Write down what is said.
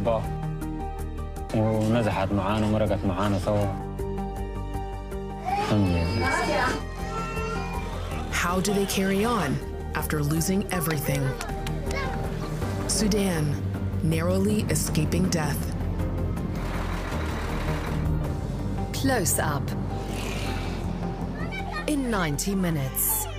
ضربة ونزحت معانا ومرقت معانا سوا. الحمد لله. How do they carry on after losing everything? Sudan, narrowly escaping death. Close up in 90 minutes.